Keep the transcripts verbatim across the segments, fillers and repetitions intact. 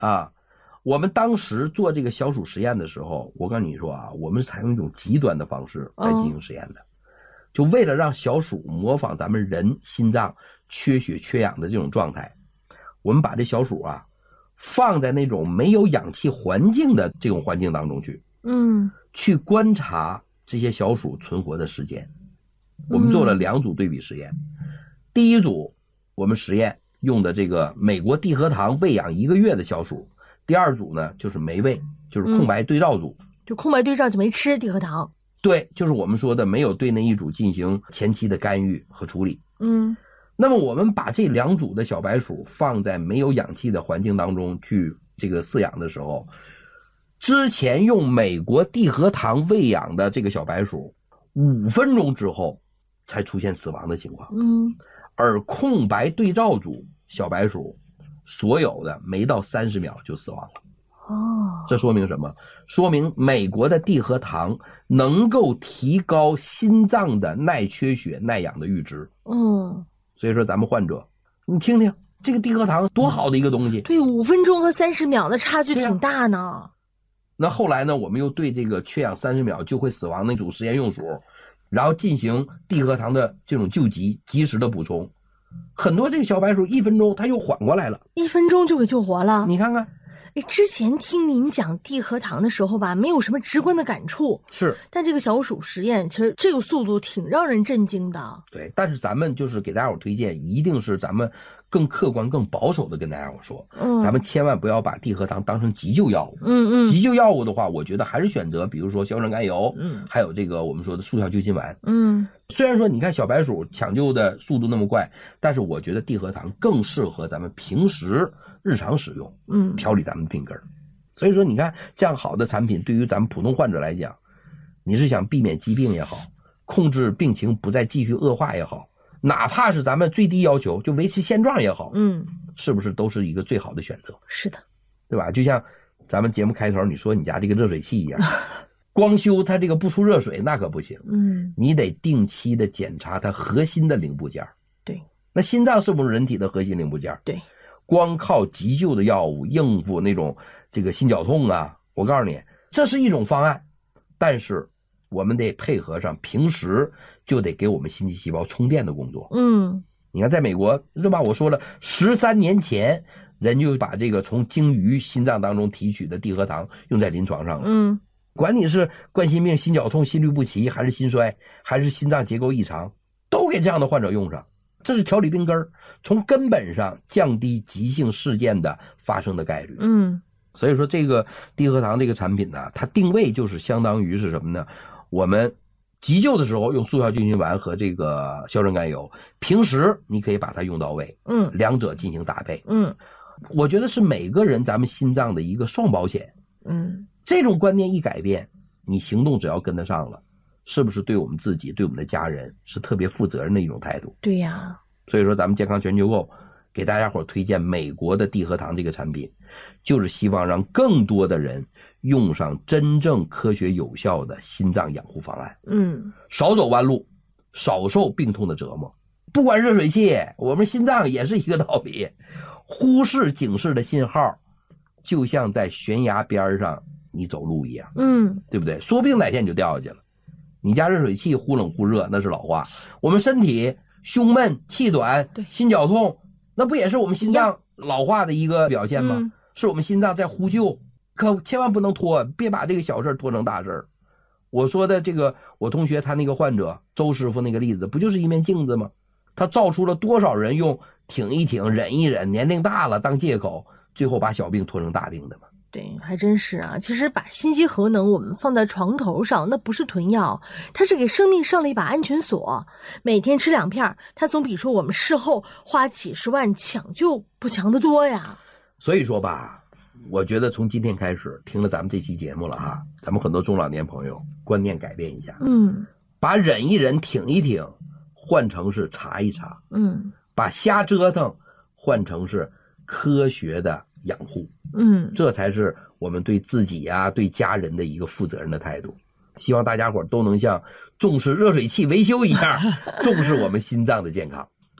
啊。我们当时做这个小鼠实验的时候，我跟你说啊，我们是采用一种极端的方式来进行实验的，哦、就为了让小鼠模仿咱们人心脏缺血缺氧的这种状态，我们把这小鼠啊放在那种没有氧气环境的这种环境当中去， 嗯， 去观察这些小鼠存活的时间。我们做了两组对比实验，嗯、第一组我们实验用的这个美国地核糖喂养一个月的小鼠。第二组呢就是没喂，就是空白对照组、嗯、 就空白对照就没吃地核糖。 对，就是我们说的没有对那一组进行前期的干预和处理。 嗯， 那么我们把这两组的小白鼠放在没有氧气的环境当中去这个饲养的时候，之前用美国地核糖喂养的这个小白鼠五分钟之后才出现死亡的情况。 嗯， 而空白对照组小白鼠所有的没到三十秒就死亡了。 哦， 这说明什么？说明美国的地核糖能够提高心脏的耐缺血耐氧的阈值。 嗯， 所以说咱们患者，你听听这个地核糖多好的一个东西。 对，五分钟和三十秒的差距挺大呢。啊、 那后来呢，我们又对这个缺氧三十秒就会死亡那组实验用鼠，然后进行地核糖的这种救急，及时的补充。很多这个小白鼠一分钟它又缓过来了， 一分钟就给救活了。 你看看， 哎，之前听您讲地核糖的时候吧，没有什么直观的感触， 是， 但这个小鼠实验其实这个速度挺让人震惊的。 对，但是咱们就是给大家伙推荐，一定是咱们更客观、更保守的跟大家伙说，嗯，咱们千万不要把地核糖当成急救药物。 嗯嗯， 急救药物的话，我觉得还是选择比如说硝酸甘油， 嗯， 还有这个我们说的速效救心丸。 嗯， 虽然说你看小白鼠抢救的速度那么快，但是我觉得地核糖更适合咱们平时日常使用， 嗯， 调理咱们的病根。所以说你看这样好的产品对于咱们普通患者来讲，你是想避免疾病也好，控制病情不再继续恶化也好，哪怕是咱们最低要求就维持现状也好， 嗯， 是不是都是一个最好的选择？ 是的， 对吧？就像咱们节目开头你说你家这个热水器一样，光修它这个不出热水那可不行， 嗯， 你得定期的检查它核心的零部件。 对， 那心脏是不是人体的核心零部件？ 对， 光靠急救的药物应付那种这个心绞痛啊，我告诉你这是一种方案，但是我们得配合上平时就得给我们心肌细胞充电的工作。 嗯， 你看在美国对吧，我说了十三年前人就把这个从鲸鱼心脏当中提取的地核糖用在临床上了。 嗯， 管你是冠心病、心绞痛、心律不齐，还是心衰，还是心脏结构异常，都给这样的患者用上。这是调理病根，从根本上降低急性事件的发生的概率。 嗯， 所以说这个地核糖这个产品呢，它定位就是相当于是什么呢？我们急救的时候用速效救心丸和这个硝酸甘油，平时你可以把它用到位， 嗯， 两者进行搭配。 嗯， 我觉得是每个人咱们心脏的一个双保险。 嗯， 这种观念一改变，你行动只要跟得上了，是不是对我们自己对我们的家人是特别负责任的一种态度？ 对呀， 所以说咱们健康全球购给大家伙推荐美国的地核糖这个产品，就是希望让更多的人用上真正科学有效的心脏养护方案， 嗯， 少走弯路，少受病痛的折磨。不管热水器，我们心脏也是一个道理，忽视警示的信号，就像在悬崖边上你走路一样， 嗯， 对不对？说不定哪天你就掉下去了。你家热水器忽冷忽热那是老话，我们身体胸闷、气短、心绞痛，那不也是我们心脏老化的一个表现吗？嗯，是我们心脏在呼救，可千万不能拖，别把这个小事拖成大事。我说的这个我同学他那个患者周师傅那个例子，不就是一面镜子吗？他照出了多少人用挺一挺、忍一忍、年龄大了当借口，最后把小病拖成大病的吗？ 对，还真是啊。其实把心肌核能我们放在床头上，那不是囤药，它是给生命上了一把安全锁。每天吃两片，它总比说我们事后花几十万抢救不强得多呀。 所以说吧，我觉得从今天开始听了咱们这期节目了啊，咱们很多中老年朋友观念改变一下， 嗯， 把忍一忍、挺一挺换成是查一查， 嗯，把瞎折腾换成是科学的养护， 嗯， 这才是我们对自己啊、对家人的一个负责任的态度。希望大家伙都能像重视热水器维修一样重视我们心脏的健康。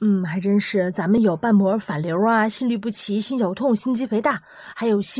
嗯，还真是，咱们有瓣膜反流啊、心律不齐、心绞痛、心肌肥大，还有心